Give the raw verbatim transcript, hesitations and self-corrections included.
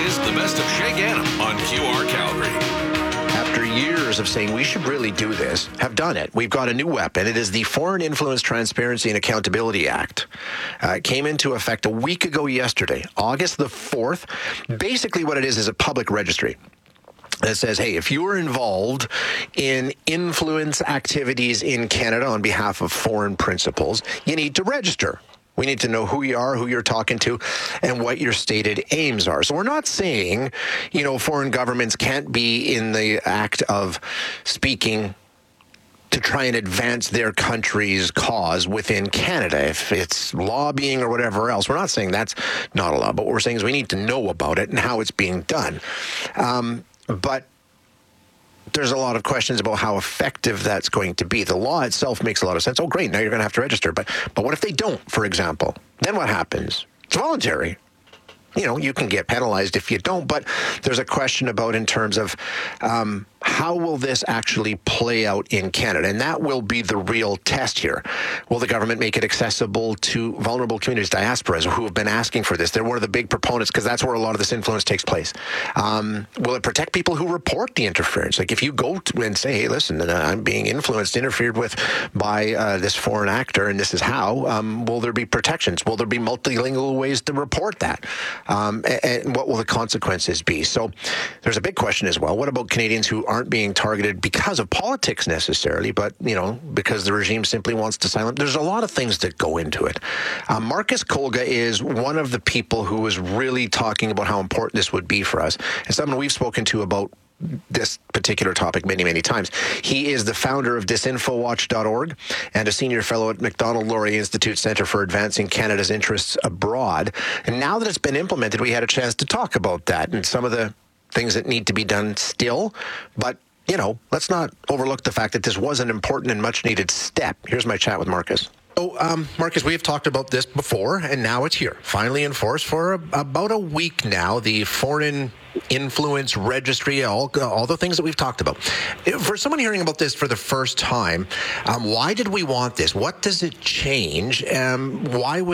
is the best of Shay Gannam on Q R Calgary. After years of saying we should really do this, have done it. We've got a new weapon. It is the Foreign Influence Transparency and Accountability Act. Uh, it came into effect a week ago yesterday, August the fourth. Basically what it is is a public registry that says, hey, if you are involved in influence activities in Canada on behalf of foreign principals, you need to register. We need to know who you are, who you're talking to, and what your stated aims are. So we're not saying, you know, foreign governments can't be in the act of speaking to try and advance their country's cause within Canada. If it's lobbying or whatever else, we're not saying that's not allowed. But what we're saying is we need to know about it and how it's being done. Um, but there's a lot of questions about how effective that's going to be. The law itself makes a lot of sense. Oh, great, now you're going to have to register. But but what if they don't, for example? Then what happens? It's voluntary. You know, you can get penalized if you don't, but there's a question about in terms of um, how will this actually play out in Canada? And that will be the real test here. Will the government make it accessible to vulnerable communities, diasporas, who have been asking for this? They're one of the big proponents because that's where a lot of this influence takes place. Um, will it protect people who report the interference? Like if you go to and say, hey, listen, I'm being influenced, interfered with by uh, this foreign actor, and this is how, um, will there be protections? Will there be multilingual ways to report that? Um, and, and what will the consequences be? So there's a big question as well. What about Canadians who aren't being targeted because of politics necessarily, but, you know, because the regime simply wants to silence? There's a lot of things that go into it. Uh, Marcus Kolga is one of the people who is really talking about how important this would be for us, and someone we've spoken to about this particular topic many, many times. He is the founder of disinfowatch dot org and a senior fellow at Macdonald-Laurier Institute Centre for Advancing Canada's Interests Abroad. And now that it's been implemented, we had a chance to talk about that and some of the things that need to be done still. But, you know, let's not overlook the fact that this was an important and much-needed step. Here's my chat with Marcus. So, um, Marcus, we have talked about this before, and now it's here, finally in force for a, about a week now, the Foreign Influence Registry, all, all the things that we've talked about. For someone hearing about this for the first time, um, why did we want this? What does it change? Um, why was